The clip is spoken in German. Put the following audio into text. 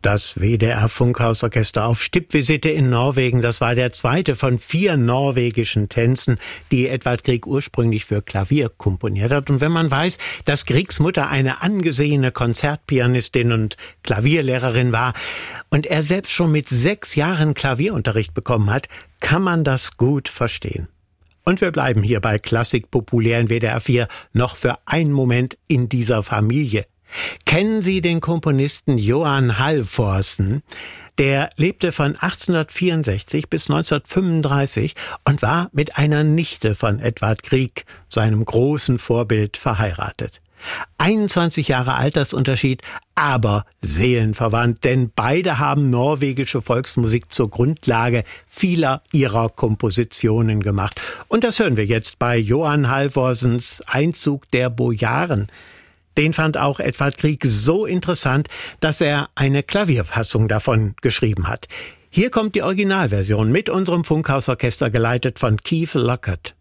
Das WDR-Funkhausorchester auf Stippvisite in Norwegen, das war der zweite von 4 norwegischen Tänzen, die Edvard Grieg ursprünglich für Klavier komponiert hat. Und wenn man weiß, dass Griegs Mutter eine angesehene Konzertpianistin und Klavierlehrerin war und er selbst schon mit 6 Jahren Klavierunterricht bekommen hat, kann man das gut verstehen. Und wir bleiben hier bei Klassik populär in WDR 4 noch für einen Moment in dieser Familie. Kennen Sie den Komponisten Johan Halvorsen? Der lebte von 1864 bis 1935 und war mit einer Nichte von Edvard Grieg, seinem großen Vorbild, verheiratet. 21 Jahre Altersunterschied, aber seelenverwandt, denn beide haben norwegische Volksmusik zur Grundlage vieler ihrer Kompositionen gemacht. Und das hören wir jetzt bei Johan Halvorsens Einzug der Bojaren. Den fand auch Edvard Grieg so interessant, dass er eine Klavierfassung davon geschrieben hat. Hier kommt die Originalversion mit unserem Funkhausorchester, geleitet von Keith Lockett.